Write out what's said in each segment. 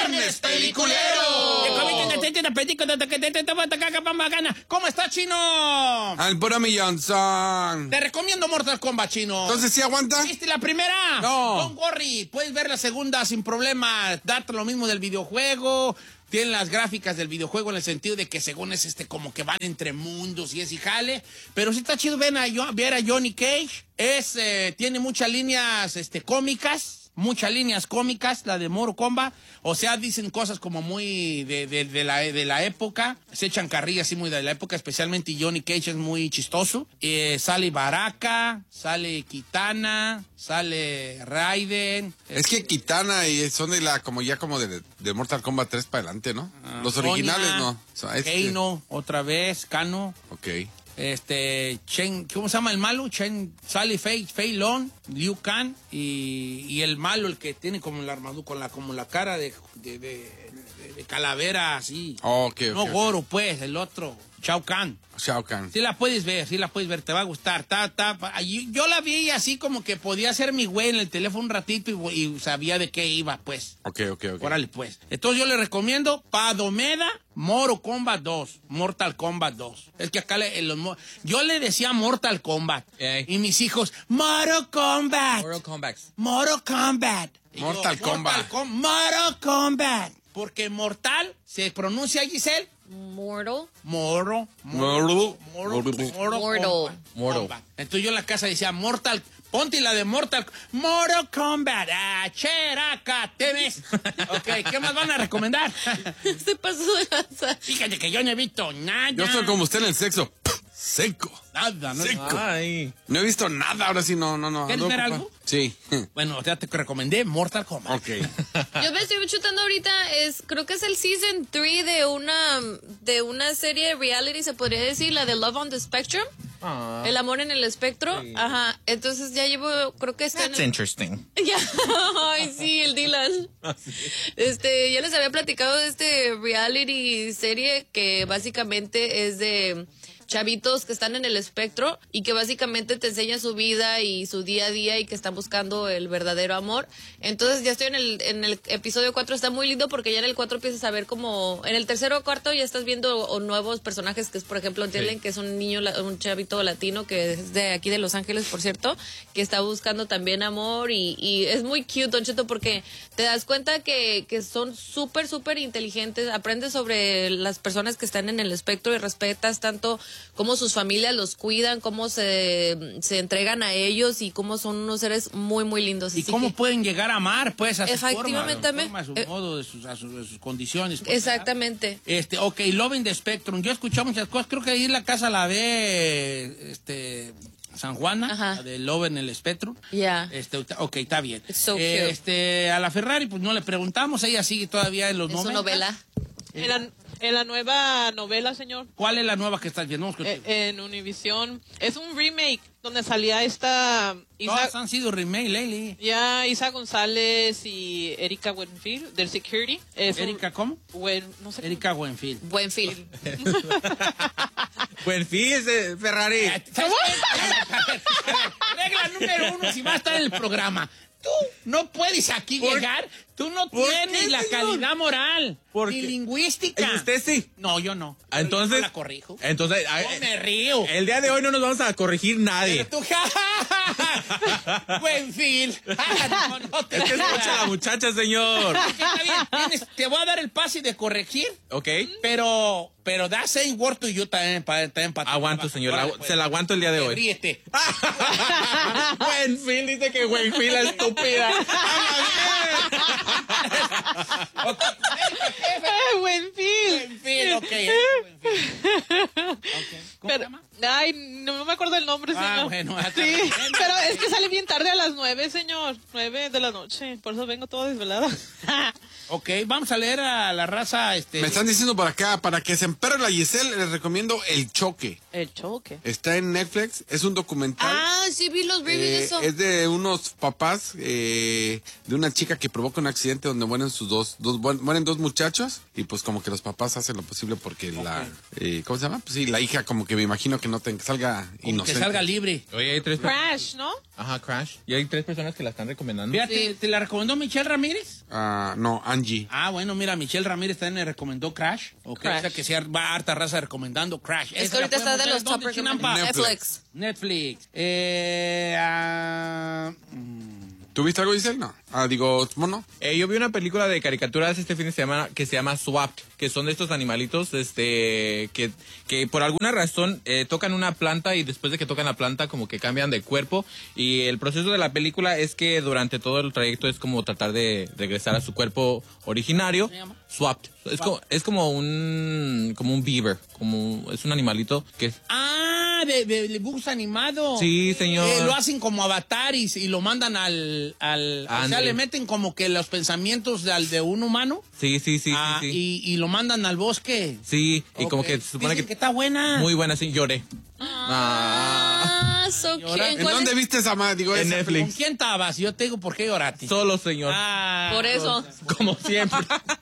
¡Viernes Peliculero! ¿Cómo está, Chino? Al puro millonzón. Te recomiendo Mortal Kombat, Chino. Entonces, ¿sí aguanta? ¿Viste la primera? No. Don't worry, puedes ver la segunda sin problema. Date lo mismo del videojuego. Tienen las gráficas del videojuego en el sentido de que según es como que van entre mundos y es y jale. Pero sí está chido ver a Johnny Cage. Tiene muchas líneas cómicas. Muchas líneas cómicas, la de Mortal Kombat. O sea, dicen cosas como muy de la época. Se echan carrillas así muy de la época, especialmente Johnny Cage es muy chistoso. Sale Baraka, sale Kitana, sale Raiden. Es que Kitana y son de de Mortal Kombat 3 para adelante, ¿no? Los originales Sonya, no. O sea, Kano, otra vez, Kano. Ok. ¿Cómo se llama el malo? Sale Fei Long, Liu Kang y el malo, el que tiene como la armadura, como la cara de calavera así. Okay. No Goro, pues, el otro, Shao Kahn. Shao Kahn. Sí la puedes ver, te va a gustar. Yo la vi así como que podía ser mi güey en el teléfono un ratito y sabía de qué iba, pues. Ok. Órale, pues. Entonces yo le recomiendo Padomeda Mortal Kombat 2. Es que acá yo le decía Mortal Kombat. Y mis hijos, Mortal Kombat. Mortal Kombat. Porque mortal se pronuncia, Giselle. Mortal. Entonces yo en la casa decía ponte la de Mortal Kombat. Cheraca, te ves. Ok, ¿qué más van a recomendar? Se pasó de lanza. Fíjate que yo no he visto nada. Yo soy como usted en el sexo. Seco. Nada, ¿no? Seco. Ay. No he visto nada, ahora sí, no. ¿Quieres ver algo? Sí. Bueno, ya te recomendé Mortal Kombat. Ok. Yo me estoy chutando ahorita, creo que es el season 3 de una serie de reality, se podría decir, la de Love on the Spectrum. El amor en el espectro. Sí. Ajá. Entonces ya llevo, creo que está That's interesting. Ya, ay, sí, el Dylan. Ya les había platicado de este reality serie que básicamente es de chavitos que están en el espectro y que básicamente te enseña su vida y su día a día y que están buscando el verdadero amor. Entonces ya estoy en el episodio 4, está muy lindo porque ya en el 4 empiezas a ver como, en el tercero o cuarto ya estás viendo nuevos personajes que es, por ejemplo, Dylan, que es un niño, un chavito latino que es de aquí de Los Ángeles, por cierto, que está buscando también amor y es muy cute, Don Cheto, porque te das cuenta que son súper, súper inteligentes, aprendes sobre las personas que están en el espectro y respetas tanto cómo sus familias los cuidan, cómo se entregan a ellos y cómo son unos seres muy, muy lindos. Y así cómo que, pueden llegar a amar, pues, a su efectivamente, forma, a su modo, de sus condiciones. Pues, exactamente. Ok, Love in the Spectrum. Yo he escuchado muchas cosas. Creo que ahí en la casa la ve, San Juana, Ajá. la de Love en el Spectrum. Ya. Ok, está bien. It's so cute. A la Ferrari, pues no le preguntamos. Ella sigue todavía en los Es su 90. novela. En la nueva novela, señor. ¿Cuál es la nueva que estás viendo? En Univision. Es un remake donde salía esta Todas han sido remake, Lely. Isa González y Erika Buenfield del Security. ¿Erika cómo? No sé. Erika Buenfield. Buenfield. Buenfield, Ferrari. Regla número 1, si vas a estar en el programa. Tú no puedes aquí llegar. Tú no tienes la calidad moral ni lingüística. ¿Y usted sí? No, yo no. Entonces, yo la corrijo. Entonces, Yo me río. el día de hoy no nos vamos a corregir nadie. Pero tú, Buenfield. No te Es que escucha a la muchacha, señor. Está bien, te voy a dar el pase de corregir, Ok. pero da same word to you también para Aguanto, señor. Se la aguanto el día de hoy. Ríete. Buenfield dice que Buenfield es estúpida. Buenfield, ok. ¿Cómo se llama? Ay, no me acuerdo el nombre, señor. Bueno. Sí, pero es que sale bien tarde a las 9, señor. 9 de la noche. Por eso vengo toda desvelada. Ok, vamos a leer a la raza. Me están diciendo por acá, para que se emperre la Giselle, les recomiendo El Choque. El choque. Está en Netflix, es un documental. Ah, sí vi los reviews de eso. Es de unos papás, de una chica que provoca un accidente donde mueren mueren dos muchachos, y pues como que los papás hacen lo posible porque ¿cómo se llama? Pues sí, la hija como que me imagino que no salga salga Como inocente. que salga libre. Oye, hay tres... Crash, ¿no? Ajá, Crash. Y hay 3 personas que la están recomendando. Fíjate, ¿te la recomendó Michelle Ramírez? No, Angie. Ah, bueno, mira, Michelle Ramírez también le recomendó Crash. Crash. O sea que sí va harta raza recomendando Crash. Es Esa que la ahorita está de podemos los ver, top ¿dónde, recommended. Chinampa? Netflix. Netflix. ¿Tuviste algo, Giselle? No. Digo, Mono. Yo vi una película de caricaturas este fin de semana que se llama Swapped, que son de estos animalitos que por alguna razón tocan una planta y después de que tocan la planta como que cambian de cuerpo y el proceso de la película es que durante todo el trayecto es como tratar de regresar a su cuerpo originario. ¿Se llama? Swapped. Es como un beaver, es un animalito que es... De dibujos animados. Sí, señor. Lo hacen como avatar y lo mandan al o sea, Ándale. le meten como que los pensamientos de un humano. Sí. Y lo mandan al bosque. Sí, y como Ok. que se supone Dicen que... está buena. Muy buena, sí, lloré. So Señora, cute. ¿En dónde viste esa madre? Digo, En esa Netflix. ¿Con quién estabas? Yo te digo por qué lloraste. Solo, señor. Por eso. Como siempre.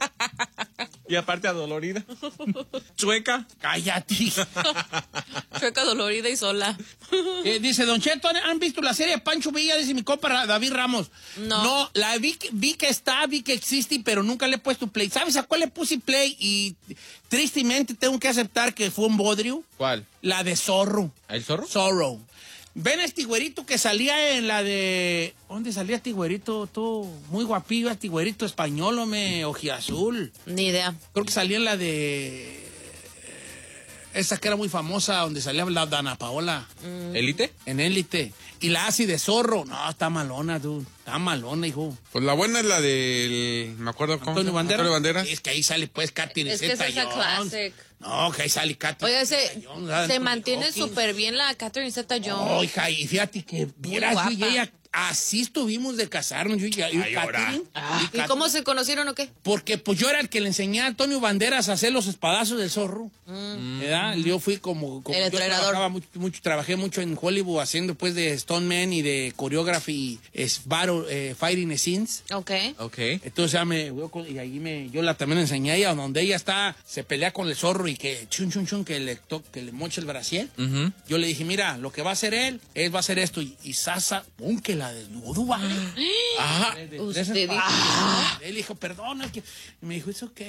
Y aparte adolorida. Chueca. Cállate. Chueca, dolorida y sola. Dice, Don Cheto, ¿han visto la serie de Pancho Villa? Dice mi compa David Ramos. No. La vi que existe, pero nunca le he puesto play. ¿Sabes a cuál le puse play? Y tristemente tengo que aceptar que fue un bodrio. ¿Cuál? La de Zorro. ¿El zorro? Zorro. Ven a este güerito que salía en la de... ¿Dónde salía este güerito? Tú, muy guapillo, este güerito español, ojiazul. Ni idea. Creo que salía en la de... Esa que era muy famosa, donde salía la Dana Paola. ¿Élite? En Élite. Y la hace de Zorro. No, está malona, tú. Está malona, hijo. Pues la buena es la del... Me acuerdo cómo. Antonio Banderas. Antonio Banderas. Es que ahí sale, pues, Catherine Es que esa Zeta-Jones. es la classic. No, que ahí sale Catherine Oye, Zeta-Jones, se mantiene Hawkins. súper bien la Catherine Zeta-Jones. Oh, hija, y fíjate que vieras, yo y guapa. ella, así estuvimos de casarnos, yo y Catherine. ¿Y cómo se conocieron o qué? Porque pues yo era el que le enseñé a Antonio Banderas a hacer los espadazos del Zorro. ¿Verdad? Yo fui como El yo entrenador. trabajaba trabajé mucho en Hollywood haciendo pues de stuntman y de choreography, fighting scenes. Ok. Ok. Entonces ya y ahí yo también enseñé a ella, donde ella está, se pelea con el zorro y que chun chun chun, que le moche el brasier. Ujú. Yo le dije, mira, lo que va a hacer él va a hacer esto. Y Sasa, ¡pum! Que la desnudo, ¿vale? Usted dijo. Él dijo, perdona. Y me dijo, es ok.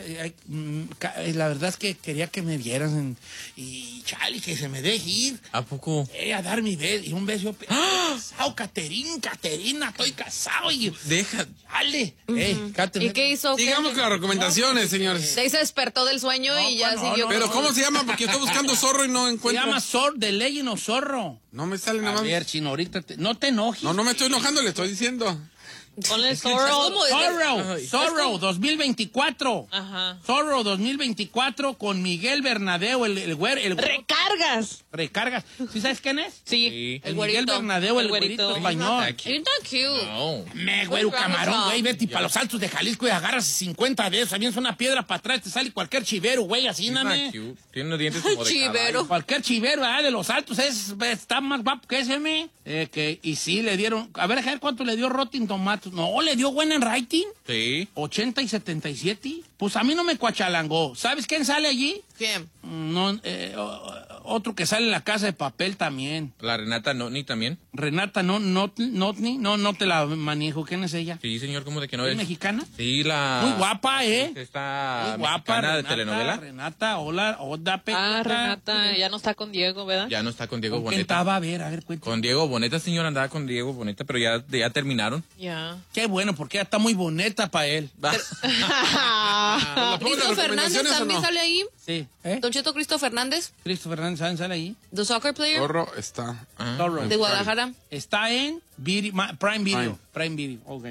La verdad es que quería que me vieran. Y chale, que se me deje ir. ¿A poco? A dar mi beso. Y un beso. Yo, casado, Caterina, estoy casado. Y Deja. chale. ¿Y qué hizo? Sigamos con las recomendaciones, señores. De ahí se despertó del sueño y ya pues no, siguió. no, Pero con- ¿cómo se llama? Porque estoy buscando zorro y no Se encuentro. llama The Legend of Zorro. No me sale A nada más. ver, Chino, ahorita no te enojes. No me estoy enojando, le estoy diciendo. Ponle Es Zorro. como Zorro 2024. Ajá. Zorro 2024 con Miguel Bernadeu, el güero. Recargas. Recargas. ¿Sí sabes quién es? Sí. Sí. El Miguel güerito. Bernadeu, el El güerito. güerito español. You're not cute. No. Me güero Pues, camarón, vamos, güey, vete para los altos de Jalisco y agarras 50 de esos, avientas una piedra para atrás, te sale cualquier chivero, güey, así, It's not name. cute. Tiene unos dientes como de Chivero. caballo. Cualquier chivero, de los altos, está más guapo que ese, me. Y sí, le dieron, a ver cuánto le dio Rotten Tomatoes. No, le dio buena en rating, Sí. 80 y 77. Pues a mí no me cuachalangó. ¿Sabes quién sale allí? ¿Quién? No, otro que sale en La Casa de Papel también. La Renata Notni también. Renata Notni, no te la manejo. ¿Quién es ella? Sí, señor, ¿cómo de que no ¿Es es? mexicana? Sí, la... Muy guapa, Esta Muy guapa, mexicana de Renata, telenovela. Renata, hola, Renata, ya no está con Diego, ¿verdad? Ya no está con Diego ¿Con quién Boneta. estaba? A ver, cuéntame. Con Diego Boneta, señor, andaba con Diego Boneta, pero ya terminaron. Ya. Qué bueno, porque ella está muy bonita para él. ¿La pongo en las Cristo Fernández recomendaciones o también no? sale ahí. Sí. Don Cheto Cristo Fernández, Cristo Fernández, ¿sale ahí? the soccer player Zorro está. Zorro. de Guadalajara. Está en Prime Video. Prime Video, ok.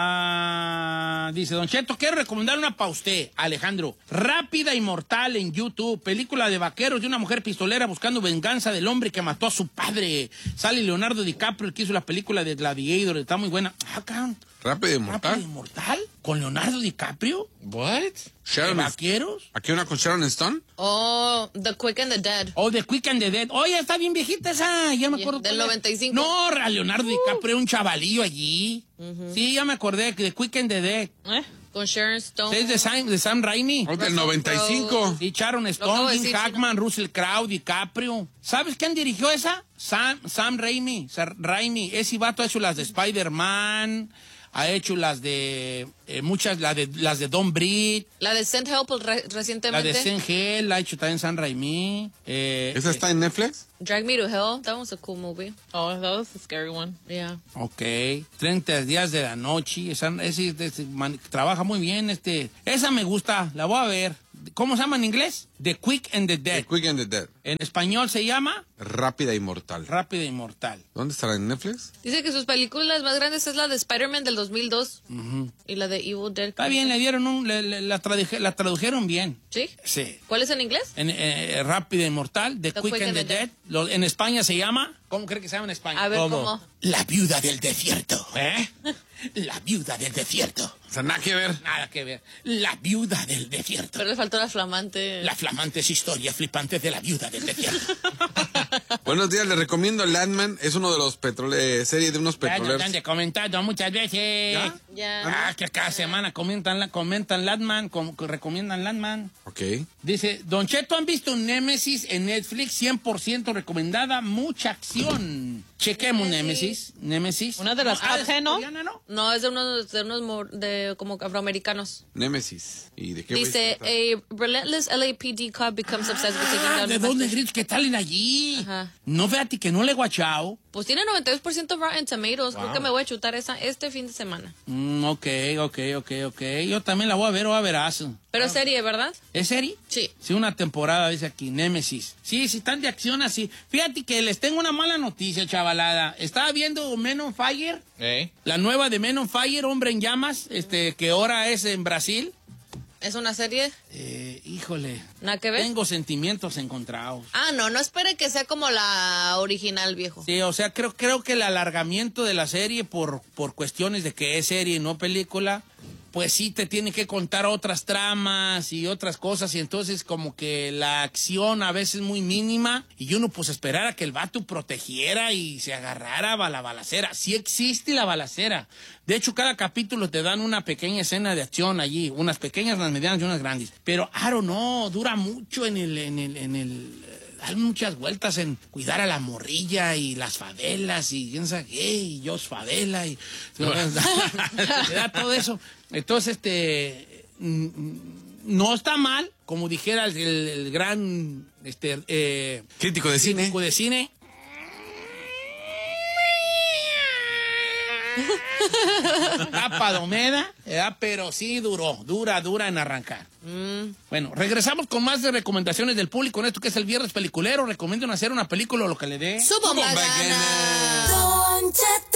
Dice, Don Cheto, quiero recomendar una para usted, Alejandro. Rápida y mortal en YouTube. Película de vaqueros de una mujer pistolera buscando venganza del hombre que mató a su padre. Sale Leonardo DiCaprio, el que hizo la película de Gladiator. Está muy buena. Cabrón. Rápido y ¿Rápido y mortal. mortal? ¿Con Leonardo DiCaprio? What? ¿De Sharon, vaqueros? ¿aquí una con Sharon Stone? Oh, The Quick and the Dead. Oh, The Quick and the Dead. Oye, está bien viejita esa. Ya me acuerdo. Del cuál es. 95. No, a Leonardo DiCaprio, un chavalillo allí. Sí, ya me acordé. The Quick and the Dead. Con Sharon Stone. Es de Sam Raimi. Es del 95. Y Sharon acabo Stone, de Jim decir, Hackman, Russell Crowe, DiCaprio. ¿Sabes quién dirigió esa? Sam Raimi. Ese vato ha hecho las de Spider-Man, ha hecho las de muchas, las de Don Breed. La de St. Help La recientemente. de St. Hell, la ha hecho también Sam Raimi. ¿Esa está en Netflix? Drag Me to Hell. That was a cool movie. Oh, that was a scary one. Yeah. Ok. 30 días de la noche. Trabaja muy bien. Esa me gusta. La voy a ver. ¿Cómo se llama en inglés? The Quick and the Dead. The Quick and the Dead. En español se llama Rápida y Mortal. Rápida y Mortal. ¿Dónde estará? ¿En Netflix? Dice que sus películas más grandes es la de Spider-Man del 2002 y la de Evil Dead. Está bien, le dieron la tradujeron bien. ¿Sí? Sí. ¿Cuál es en inglés? Rápida y Mortal, The Quick and the Dead. En España se llama, ¿cómo cree que se llama en España? A ver, ¿cómo? La viuda del desierto. La viuda del desierto. O sea, nada que ver. Nada que ver. La viuda del desierto. Pero le faltó la flamante. Las flamantes historias flipantes de la viuda del desierto. Buenos días, les recomiendo Landman. Es uno de los serie de unos Ya petroleros. nos han de comentado muchas veces. Ya. Que cada semana comentan Landman, recomiendan Landman. Ok. Dice, Don Cheto, ¿han visto Némesis en Netflix? 100% recomendada, mucha acción. Chequemos Némesis. Una de las top 10, ¿no? coreana, ¿no? No, es de unos como afroamericanos. Némesis. ¿Y de qué Dice, a relentless LAPD cop becomes obsessed with taking down De the dos master-" negritos que salen allí. Ajá. No, fíjate que no le he guachado. Pues tiene 92% Rotten Tomatoes. Creo que me voy a chutar esa este fin de semana. Ok. Yo también la voy a ver, o a verás. Pero serie, ¿verdad? ¿Es serie? Sí. Sí, una temporada, dice aquí, Némesis. Sí, están de acción así. Fíjate que les tengo una mala noticia, chavalada. Estaba viendo Men on Fire, la nueva de Men on Fire, Hombre en Llamas, que ahora es en Brasil. ¿Es una serie? Híjole. ¿Nada que ver? Tengo sentimientos encontrados. No espere que sea como la original, viejo. Sí, o sea, creo que el alargamiento de la serie por cuestiones de que es serie y no película, pues sí te tiene que contar otras tramas y otras cosas, y entonces como que la acción a veces muy mínima, y uno pues esperara que el vato protegiera y se agarrara a la balacera. Sí existe la balacera. De hecho, cada capítulo te dan una pequeña escena de acción allí, unas pequeñas, unas medianas y unas grandes. Pero, no, dura mucho en el dan muchas vueltas en cuidar a la morrilla y las favelas y quién sabe qué, y Jos Favela y te da todo eso. Entonces, no está mal, como dijera el gran Crítico de cine. crítico de cine. Tapa domeda, pero sí dura en arrancar. Bueno, regresamos con más de recomendaciones del público en esto que es el Viernes Peliculero. Recomiendan hacer una película o lo que le dé. ¡Subo la gana! Don Cheto.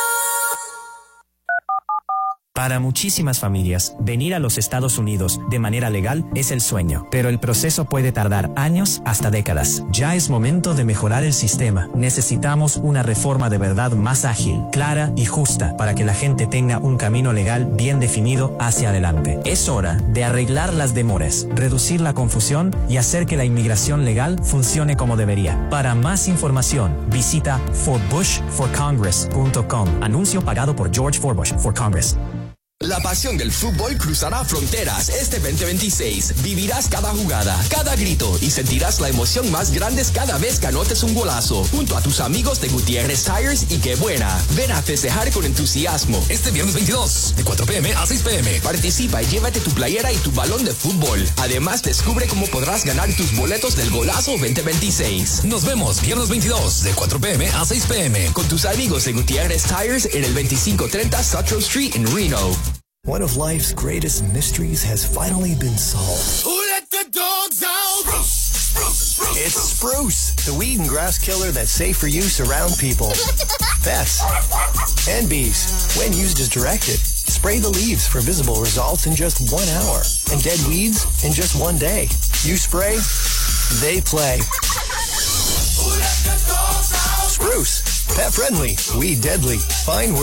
Para muchísimas familias, venir a los Estados Unidos de manera legal es el sueño, pero el proceso puede tardar años hasta décadas. Ya es momento de mejorar el sistema. Necesitamos una reforma de verdad más ágil, clara y justa para que la gente tenga un camino legal bien definido hacia adelante. Es hora de arreglar las demoras, reducir la confusión y hacer que la inmigración legal funcione como debería. Para más información, visita forbushforcongress.com. Anuncio pagado por George Forbush for Congress. La pasión del fútbol cruzará fronteras este 2026. Vivirás cada jugada, cada grito y sentirás la emoción más grande cada vez que anotes un golazo. Junto a tus amigos de Gutiérrez Tires y Qué Buena. Ven a festejar con entusiasmo. Este viernes 22, de 4 p.m. a 6 p.m. Participa y llévate tu playera y tu balón de fútbol. Además, descubre cómo podrás ganar tus boletos del Golazo 2026. Nos vemos viernes 22, de 4 p.m. a 6 p.m. Con tus amigos de Gutiérrez Tires en el 2530 Sutro Street en Reno. One of life's greatest mysteries has finally been solved. Who let the dogs out? Spruce. It's Spruce, the weed and grass killer that's safe for use around people, pets, and bees. When used as directed, spray the leaves for visible results in just 1 hour, and dead weeds in just 1 day. You spray, they play. Spruce, pet friendly, weed deadly. Find where